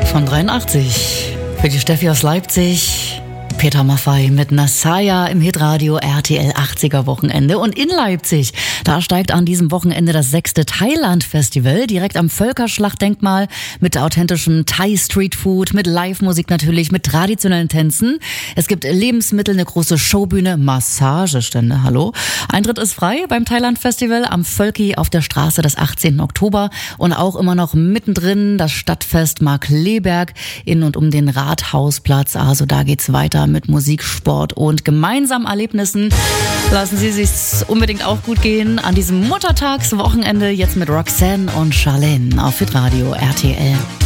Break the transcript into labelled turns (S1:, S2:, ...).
S1: von 83. Für die Steffi aus Leipzig, Peter Maffay mit Nasaya im Hitradio RTL 80er Wochenende. Und in Leipzig, da steigt an diesem Wochenende das 6. Thailand-Festival direkt am Völkerschlachtdenkmal mit authentischem Thai-Streetfood, mit Live-Musik natürlich, mit traditionellen Tänzen. Es gibt Lebensmittel, eine große Showbühne, Massagestände, hallo. Eintritt ist frei beim Thailand-Festival am Völki auf der Straße des 18. Oktober und auch immer noch mittendrin das Stadtfest Markkleeberg in und um den Rathausplatz. Also da geht's weiter mit Musik, Sport und gemeinsamen Erlebnissen. Lassen Sie sich's unbedingt auch gut gehen an diesem Muttertagswochenende jetzt mit Roxanne und Charlene auf Hitradio RTL.